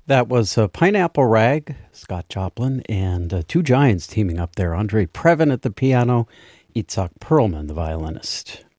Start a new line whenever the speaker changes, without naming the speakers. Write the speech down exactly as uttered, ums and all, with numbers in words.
That was uh, Pineapple Rag, Scott Joplin, and uh, two giants teaming up there. Andre Previn at the piano, Itzhak Perlman, the violinist.